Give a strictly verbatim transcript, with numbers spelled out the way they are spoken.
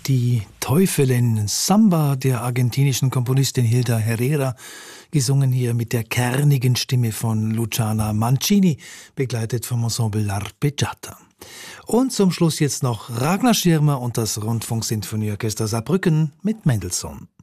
Die Teufelin, Samba der argentinischen Komponistin Hilda Herrera, gesungen hier mit der kernigen Stimme von Luciana Mancini, begleitet vom Ensemble L'Arpeggiata. Und zum Schluss jetzt noch Ragnar Schirmer und das Rundfunksinfonieorchester Saarbrücken mit Mendelssohn.